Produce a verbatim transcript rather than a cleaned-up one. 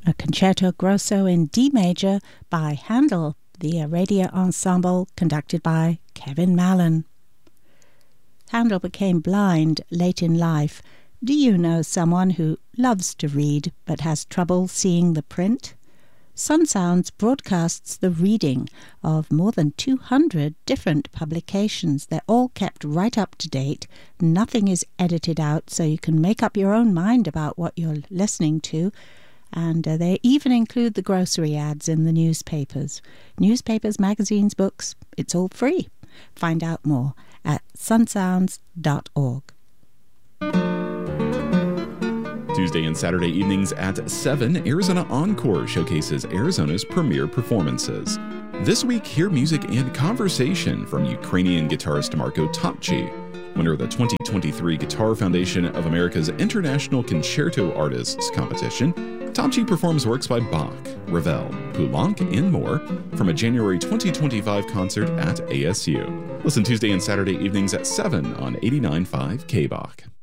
a concerto grosso in D major by Handel, the Radio Ensemble conducted by Kevin Mallon. Handel became blind late in life. Do you know someone who loves to read but has trouble seeing the print? Sun Sounds broadcasts the reading of more than two hundred different publications. They're all kept right up to date. Nothing is edited out, so you can make up your own mind about what you're listening to. And uh, they even include the grocery ads in the newspapers. Newspapers, magazines, books, it's all free. Find out more at sun sounds dot org. Tuesday and Saturday evenings at seven, Arizona Encore showcases Arizona's premier performances. This week, hear music and conversation from Ukrainian guitarist Marko Topci, winner of the twenty twenty-three Guitar Foundation of America's International Concerto Artists Competition. Topci performs works by Bach, Ravel, Poulenc, and more from a January twenty twenty-five concert at A S U. Listen Tuesday and Saturday evenings at seven on eighty-nine point five K B O C.